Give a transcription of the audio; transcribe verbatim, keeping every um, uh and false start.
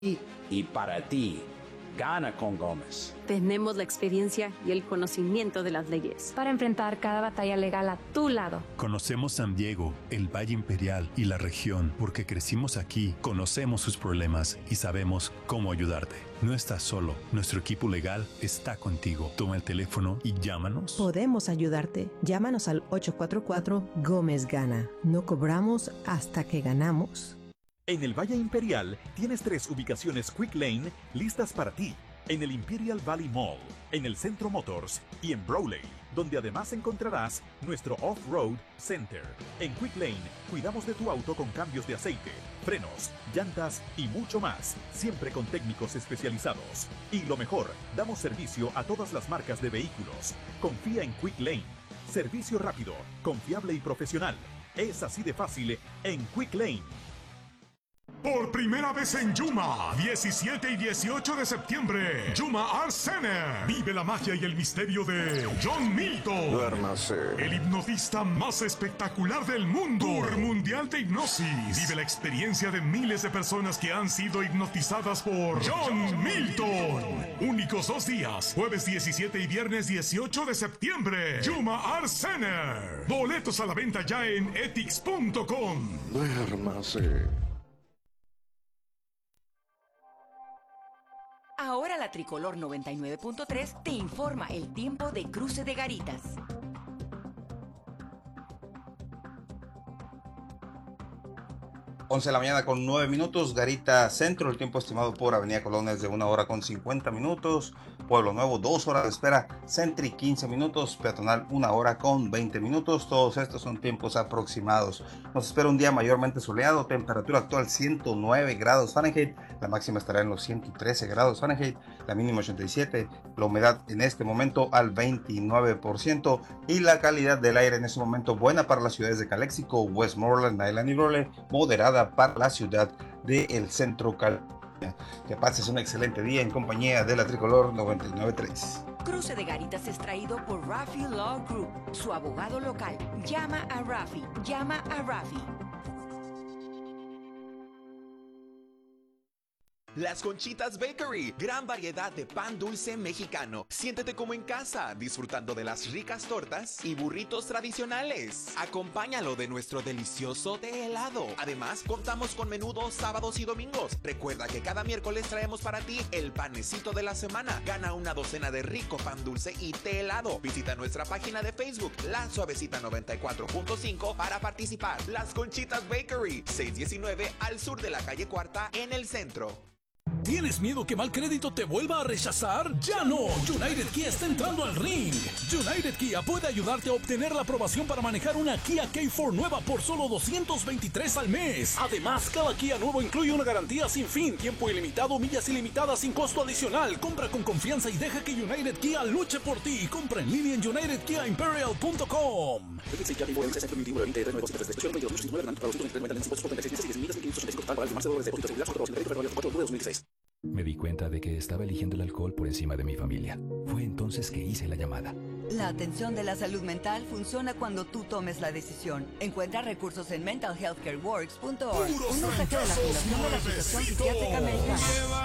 y, y para ti. Gana con Gómez. Tenemos la experiencia y el conocimiento de las leyes para enfrentar cada batalla legal a tu lado. Conocemos San Diego, el Valle Imperial y la región porque crecimos aquí, conocemos sus problemas y sabemos cómo ayudarte. No estás solo, nuestro equipo legal está contigo. Toma el teléfono y llámanos. Podemos ayudarte. Llámanos al ocho cuatro cuatro Gómez Gana. No cobramos hasta que ganamos. En el Valle Imperial tienes tres ubicaciones Quick Lane listas para ti. En el Imperial Valley Mall, en el Centro Motors y en Brawley, donde además encontrarás nuestro Off-Road Center. En Quick Lane cuidamos de tu auto con cambios de aceite, frenos, llantas y mucho más, siempre con técnicos especializados. Y lo mejor, damos servicio a todas las marcas de vehículos. Confía en Quick Lane. Servicio rápido, confiable y profesional. Es así de fácil en Quick Lane. Por primera vez en Yuma, diecisiete y dieciocho de septiembre, Yuma Art Center. Vive la magia y el misterio de John Milton. Duérmase. El hipnotista más espectacular del mundo. Tour Mundial de Hipnosis. Vive la experiencia de miles de personas que han sido hipnotizadas por John Milton. Únicos dos días, jueves diecisiete y viernes dieciocho de septiembre. Yuma Art Center. Boletos a la venta ya en etix punto com. Duérmase. Ahora la Tricolor noventa y nueve punto tres te informa el tiempo de Cruce de Garitas. once de la mañana con nueve minutos, Garita Centro, el tiempo estimado por Avenida Colón es de una hora con cincuenta minutos, Pueblo Nuevo dos horas de espera, Sentry quince minutos, Peatonal una hora con veinte minutos, todos estos son tiempos aproximados. Nos espera un día mayormente soleado, temperatura actual ciento nueve grados Fahrenheit, la máxima estará en los ciento trece grados Fahrenheit, la mínima ochenta y siete, la humedad en este momento al veintinueve por ciento y la calidad del aire en este momento buena para las ciudades de Calexico, Westmoreland, Island y Raleigh, moderada para la ciudad del Centro California. Que pases un excelente día en compañía de la Tricolor noventa y nueve punto tres. Cruce de Garitas es traído por Rafi Law Group, su abogado local. Llama a Rafi, llama a Rafi. Las Conchitas Bakery, gran variedad de pan dulce mexicano. Siéntete como en casa, disfrutando de las ricas tortas y burritos tradicionales. Acompáñalo de nuestro delicioso té helado. Además, contamos con menudos sábados y domingos. Recuerda que cada miércoles traemos para ti el panecito de la semana. Gana una docena de rico pan dulce y té helado. Visita nuestra página de Facebook, La Suavecita noventa y cuatro punto cinco, para participar. Las Conchitas Bakery, seiscientos diecinueve al sur de la calle Cuarta, en el centro. ¿Tienes miedo que mal crédito te vuelva a rechazar? ¡Ya no! United Kia está entrando al ring. United Kia puede ayudarte a obtener la aprobación para manejar una Kia K cuatro nueva por solo doscientos veintitrés al mes. Además, cada Kia nuevo incluye una garantía sin fin, tiempo ilimitado, millas ilimitadas sin costo adicional. Compra con confianza y deja que United Kia luche por ti. Compra en línea en united kia imperial punto com. Me di cuenta de que estaba eligiendo el alcohol por encima de mi familia. Fue entonces que hice la llamada. La atención de la salud mental funciona cuando tú tomes la decisión. Encuentra recursos en mental health care works punto org. Un mensaje de la Fundación de la Asociación Psiquiátrica Americana.